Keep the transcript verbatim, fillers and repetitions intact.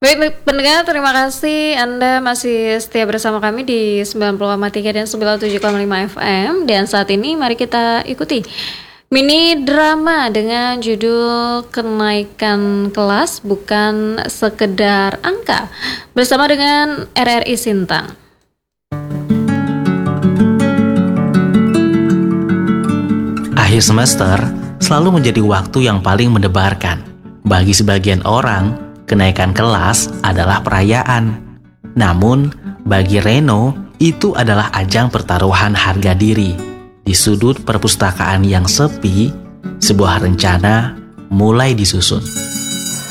Baik, baik, pendengar, terima kasih Anda masih setia bersama kami di sembilan puluh koma tiga dan sembilan puluh tujuh koma lima F M. Dan saat ini mari kita ikuti mini drama dengan judul Kenaikan Kelas Bukan Sekedar Angka bersama dengan R R I Sintang. Akhir semester selalu menjadi waktu yang paling mendebarkan. Bagi sebagian orang, kenaikan kelas adalah perayaan. Namun, bagi Reno, itu adalah ajang pertaruhan harga diri. Di sudut perpustakaan yang sepi, sebuah rencana mulai disusun.